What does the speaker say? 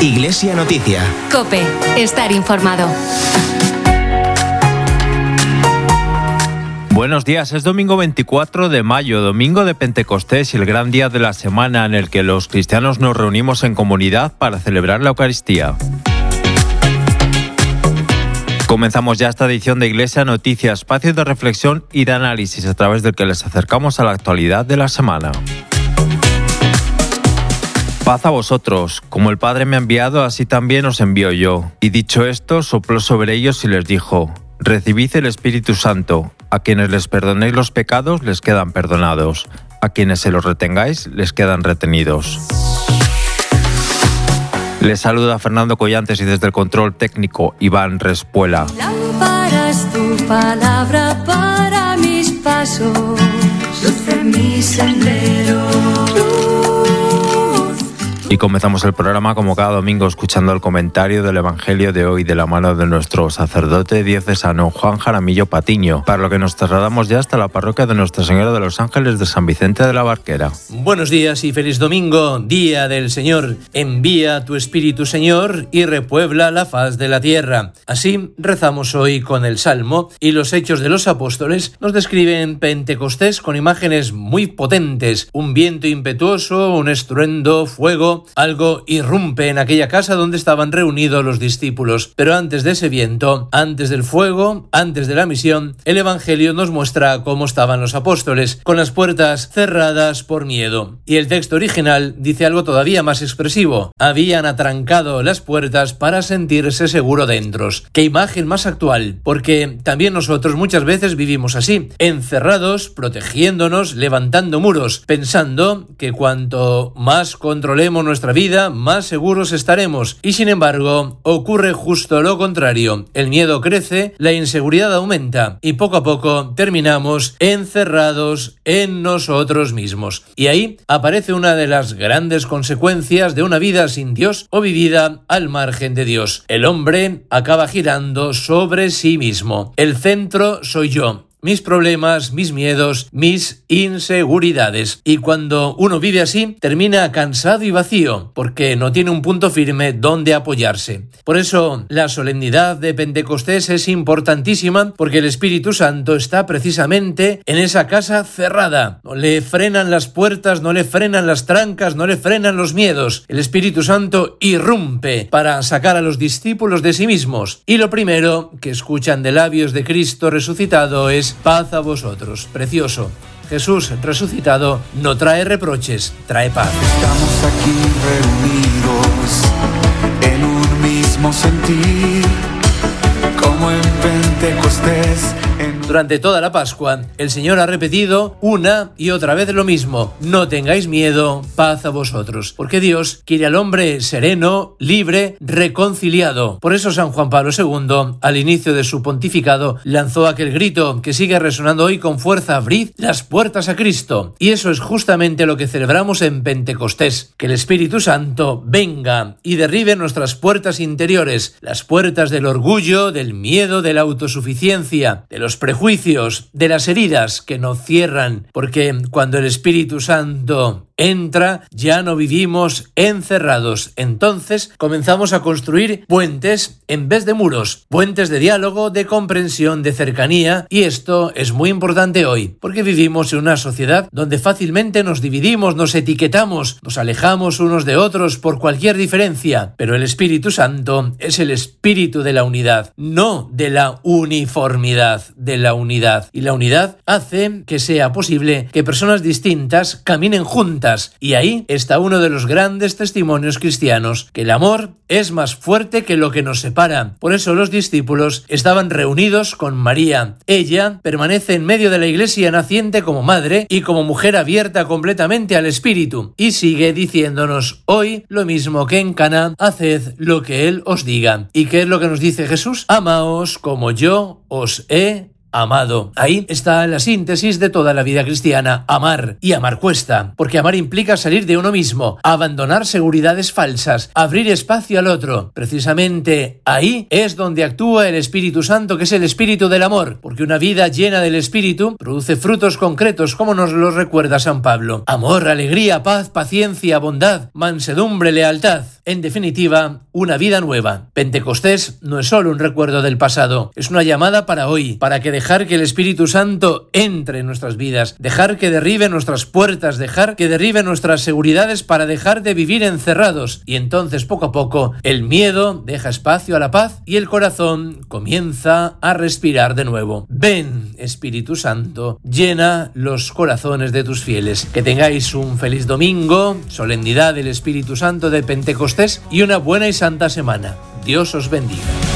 Iglesia Noticia. COPE. Estar informado. Buenos días, es domingo 24 de mayo, domingo de Pentecostés y el gran día de la semana en el que los cristianos nos reunimos en comunidad para celebrar la Eucaristía. Comenzamos ya esta edición de Iglesia Noticia, espacio de reflexión y de análisis a través del que les acercamos a la actualidad de la semana. Paz a vosotros, como el Padre me ha enviado, así también os envío yo. Y dicho esto, sopló sobre ellos y les dijo: recibid el Espíritu Santo. A quienes les perdonéis los pecados, les quedan perdonados. A quienes se los retengáis, les quedan retenidos. Les saluda Fernando Collantes y desde el control técnico, Iván Respuela. Lámpara es tu palabra para mis pasos, luz en mi sendero. Y comenzamos el programa como cada domingo escuchando el comentario del Evangelio de hoy de la mano de nuestro sacerdote diocesano Juan Jaramillo Patiño, para lo que nos trasladamos ya hasta la parroquia de Nuestra Señora de los Ángeles de San Vicente de la Barquera. Buenos días y feliz domingo, día del Señor. Envía tu Espíritu, Señor, y repuebla la faz de la tierra. Así rezamos hoy con el Salmo, y los Hechos de los Apóstoles nos describen Pentecostés con imágenes muy potentes: un viento impetuoso, un estruendo, fuego. Algo irrumpe en aquella casa donde estaban reunidos los discípulos. Pero antes de ese viento, antes del fuego, antes de la misión, el Evangelio nos muestra cómo estaban los apóstoles, con las puertas cerradas por miedo. Y el texto original dice algo todavía más expresivo: habían atrancado las puertas para sentirse seguro dentro. ¡Qué imagen más actual! Porque también nosotros muchas veces vivimos así, encerrados, protegiéndonos, levantando muros, pensando que cuanto más controlemos nuestra vida, más seguros estaremos. Y sin embargo, ocurre justo lo contrario. El miedo crece, la inseguridad aumenta y poco a poco terminamos encerrados en nosotros mismos. Y ahí aparece una de las grandes consecuencias de una vida sin Dios o vivida al margen de Dios. El hombre acaba girando sobre sí mismo. El centro soy yo. Mis problemas, mis miedos, mis inseguridades. Y cuando uno vive así, termina cansado y vacío, porque no tiene un punto firme donde apoyarse. Por eso, la solemnidad de Pentecostés es importantísima, porque el Espíritu Santo está precisamente en esa casa cerrada. No le frenan las puertas, no le frenan las trancas, no le frenan los miedos. El Espíritu Santo irrumpe para sacar a los discípulos de sí mismos. Y lo primero que escuchan de labios de Cristo resucitado es: paz a vosotros. Precioso. Jesús resucitado no trae reproches, trae paz. Estamos aquí reunidos en un mismo sentir, como en Pentecostés. Durante toda la Pascua, el Señor ha repetido una y otra vez lo mismo: no tengáis miedo, paz a vosotros. Porque Dios quiere al hombre sereno, libre, reconciliado. Por eso San Juan Pablo II, al inicio de su pontificado, lanzó aquel grito que sigue resonando hoy con fuerza: abrid las puertas a Cristo. Y eso es justamente lo que celebramos en Pentecostés: que el Espíritu Santo venga y derribe nuestras puertas interiores, las puertas del orgullo, del miedo, de la autosuficiencia, de los prejuicios, de las heridas que nos cierran, porque cuando el Espíritu Santo entra, ya no vivimos encerrados. Entonces comenzamos a construir puentes en vez de muros, puentes de diálogo, de comprensión, de cercanía. Y esto es muy importante hoy, porque vivimos en una sociedad donde fácilmente nos dividimos, nos etiquetamos, nos alejamos unos de otros por cualquier diferencia. Pero el Espíritu Santo es el espíritu de la unidad, no de la uniformidad, de la unidad. Y la unidad hace que sea posible que personas distintas caminen juntas. Y ahí está uno de los grandes testimonios cristianos: que el amor es más fuerte que lo que nos separa. Por eso los discípulos estaban reunidos con María. Ella permanece en medio de la iglesia naciente como madre y como mujer abierta completamente al Espíritu. Y sigue diciéndonos hoy lo mismo que en Caná: haced lo que Él os diga. ¿Y qué es lo que nos dice Jesús? Amaos como yo os he amado. Ahí está la síntesis de toda la vida cristiana: amar. Y amar cuesta, porque amar implica salir de uno mismo, abandonar seguridades falsas, abrir espacio al otro. Precisamente ahí es donde actúa el Espíritu Santo, que es el espíritu del amor, porque una vida llena del Espíritu produce frutos concretos, como nos los recuerda San Pablo: amor, alegría, paz, paciencia, bondad, mansedumbre, lealtad. En definitiva, una vida nueva. Pentecostés no es solo un recuerdo del pasado, es una llamada para hoy, para que dejar que el Espíritu Santo entre en nuestras vidas, dejar que derribe nuestras puertas, dejar que derribe nuestras seguridades para dejar de vivir encerrados. Y entonces, poco a poco, el miedo deja espacio a la paz y el corazón comienza a respirar de nuevo. Ven, Espíritu Santo, llena los corazones de tus fieles. Que tengáis un feliz domingo, solemnidad del Espíritu Santo de Pentecostés y una buena y santa semana. Dios os bendiga.